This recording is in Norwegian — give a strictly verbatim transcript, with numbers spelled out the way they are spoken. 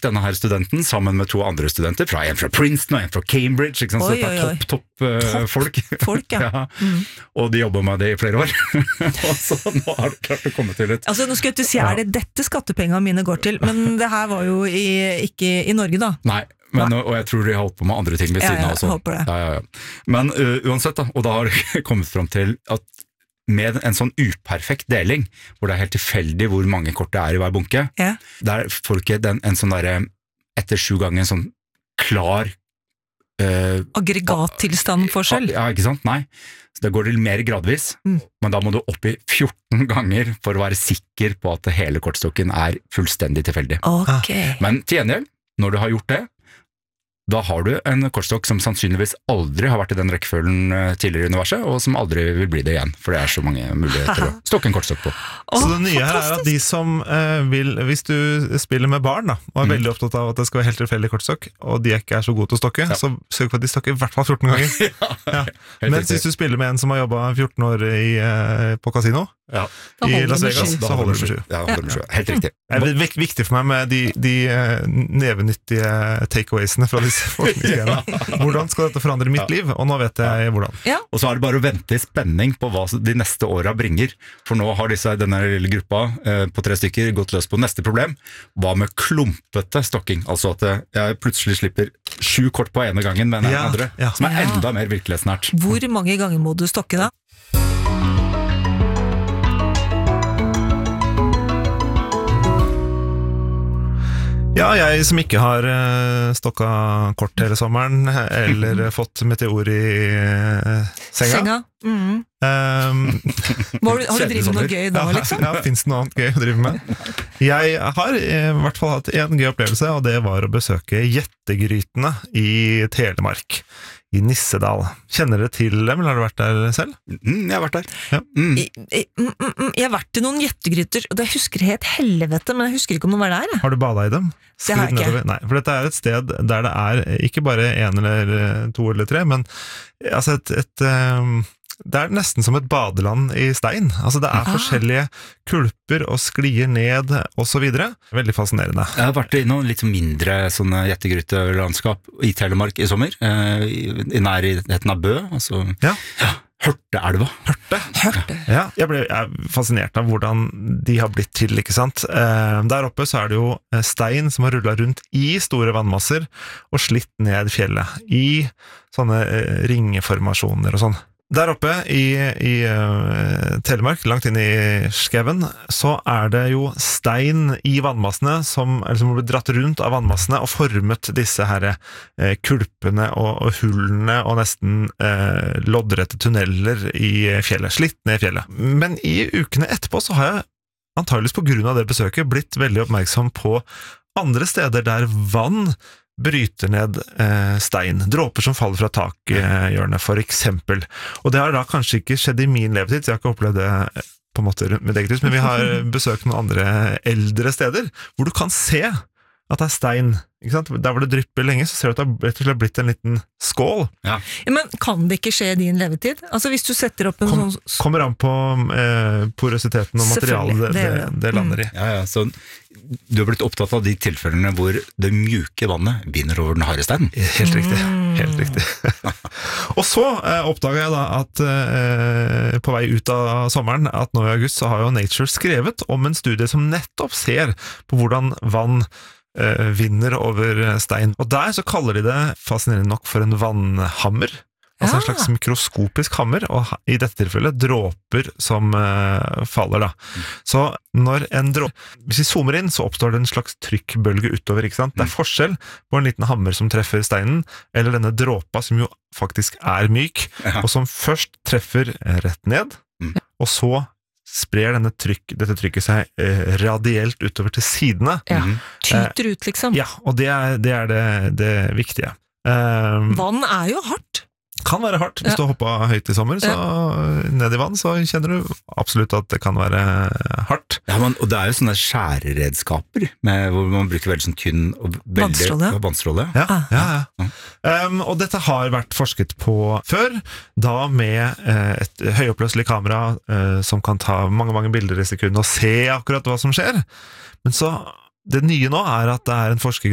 denne her studenten sammen med to andre studenter, fra en fra Princeton og en fra Cambridge, ikke sant? Så Oi, det er oi, oi. topp, topp, uh, Topp folk. folk, ja. ja. Mm. Og de jobber med det i flere år. Og så nå har det klart å komme til et... Altså, nå skal jeg ikke si, er det dette skattepengene mine går til, men det her var jo i, ikke i Norge da. Nei, men, og jeg tror de har holdt på med andre ting ved Ja, siden ja, av også. håper det. Ja, ja, ja. Men uh, uansett da, og da har det kommet frem til at med en sånn uperfekt deling, hvor det er helt tilfeldig hvor mange kort det er i hver bunke, Ja. der får du ikke den, en sånn der, etter sju ganger en sånn klar uh, Aggregattilstandforskjell. Ja, ikke sant? Nei. Så det går til mer gradvis, Mm. men da må du opp i fjorten ganger for å være sikker på at hele kortstokken er fullstendig tilfeldig. Ok. Men til gjengjeld, når du har gjort det, da har du en kortstokk som sannsynligvis aldri har vært i den rekkefølgen tidligere i universet, og som aldri vil bli det igjen, for det er så mange muligheter å stokke en kortstokk på. Åh, Så det nye her er at fantastisk. de som eh, vil, hvis du spiller med barn da, og er Mm. veldig opptatt av at det skal være helt tilfeldig kortstokk, og de ikke er så gode til å stokke, Ja. så sørg for at de stokker i hvert fall fjorten ganger. Ja. Helt Mens riktig. hvis du spiller med en som har jobbet fjorten år i, eh, på kasino, Ja, Da i holder Las det med Vegas, sju. da så holder det med sju. Ja, holder det med sju. Helt riktig. Det er vik- viktig for meg med de, de eh, nevenyttige takeawaysene fra disse forskningsgreiene. Hvordan skal dette forandre mitt liv? Og nå vet jeg hvordan. Ja, Og så er det bare å vente i spenning på hva de neste åra bringer, for nå har disse, denne lille gruppa eh, på tre stykker gått løs på neste problem. Hva med klumpete stokking? Altså at eh, jeg plutselig slipper sju kort på ene gangen med den Ja, andre, ja. som er Ja. enda mer virkelighetsnært. hvor mange ganger må du stokke da? Ja, jeg som ikke har uh, stokka kort hele sommeren, eller fått meteor i uh, senga. Senga? Mm. Um, Må du, har du Kjedelig drevet noe sommer. gøy da, liksom? Ja, finnes det noe annet gøy å drive med? Jeg har i hvert fall hatt en gøy opplevelse, og det var å besøke Gjettegrytene i Telemark, i Nissedal. Kjenner dere til dem, eller har du vært der selv? Mm, jeg har vært der. Ja. Mm. I- i- mm, mm, mm, Jeg har vært i noen gjettegryter, og det husker jeg helt helvete, men jeg husker ikke om noe var der. jeg. Har du badet i dem? Det har jeg Sklidd ikke. nedover? Nei, for dette er et sted der det er ikke bare en eller to eller tre, men altså et, et um, det er nesten som et badeland i stein. Altså det er Ah. forskjellige kulper og sklier ned og så videre. Veldig fascinerende. Jeg har vært i noen litt mindre sånne gjettegrytelandskap i Telemark i sommer, eh, i, i nærheten av Bø, altså Ja. Hørteelva. Hørte. Ja, jeg ble jeg er fascinert av hvordan de har blitt til, ikke sant? Eh, der oppe så er det jo eh, stein som har rullet rundt i store vannmasser og slitt ned fjellet i sånne eh, ringeformasjoner og sånn. Der oppe i, i uh, Telemark, langt inn i skauen, så er det jo stein i vannmassene som, eller som har blitt dratt rundt av vannmassene og formet disse her eh, kulpene og, og hullene og nesten eh, loddrette tunneler i fjellet, slitt ned i fjellet. Men i ukene etterpå så har jeg antageligvis på grunn av det besøket blitt veldig oppmerksom på andre steder der vann bryter ned eh, stein, dråper som faller fra takhjørnet, for eksempel. Og det har da kanskje ikke skjedd i min levetid, så jeg har ikke opplevd det eh, på en måte rundt mitt eget hus, men vi har besøkt noen andre eldre steder, hvor du kan se at det er stein, ikke sant? Der hvor det drypper lenge, så ser du at det har rett og slett blitt en liten skål. Ja, men kan det ikke skje i din levetid? Altså hvis du setter opp en Kom, sånn... kommer an på eh, porøsiteten og materialet det, Selvfølgelig, det det, gjør det. det lander i. Ja, ja, så du har blitt opptatt av de tilfellene hvor det mjuke vannet vinner over den harde steinen. Helt riktig, helt riktig. Og så eh, oppdaget jeg da at eh, på vei ut av sommeren, at nå i august, så har jo Nature skrevet om en studie som nettopp ser på hvordan vann eh, vinner over stein. Og der så kaller de det fascinerende nok for en vannhammer. Altså en Ja. slags mikroskopisk hammer, og ha- i dette tilfellet dråper som eh, faller da. Så når en dråpe, hvis vi zoomer inn, så oppstår det en slags trykkbølge utover, ikke sant? Det er forskjell på en liten hammer som treffer steinen, eller denne dråpa som jo faktisk er myk, Ja. og som først treffer rett ned, Mm. og så sprer denne trykk, dette trykket seg eh, radielt utover til sidene. Ja, Mhm. tyter ut liksom. Ja, og det er det, er det, det viktige. Um, Vann er jo hardt. kan være hardt. Hvis Ja. du har hoppet høyt i sommer, så ned i vann, så kjenner du absolutt at det kan være hardt. Ja, men, og det er jo sånne skjæreredskaper, med, hvor man bruker veldig sånn tynn og veldig Vannstråle. ja, vannstråle. Ja, Ah. ja, ja. Um, og dette har vært forsket på før, da med eh, et høyoppløselig kamera eh, som kan ta mange, mange bilder i sekundet og se akkurat hva som skjer. Men så, det nye nå er at det er en forsker